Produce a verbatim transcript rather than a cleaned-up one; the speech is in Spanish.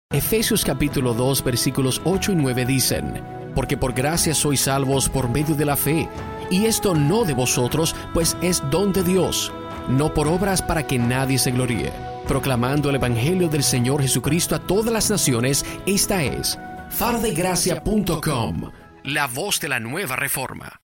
Efesios capítulo dos versículos ocho y nueve dicen: Porque por gracia sois salvos por medio de la fe, y esto no de vosotros, pues es don de Dios, no por obras para que nadie se gloríe. Proclamando el evangelio del Señor Jesucristo a todas las naciones, esta es faro de gracia punto com, la voz de la nueva reforma.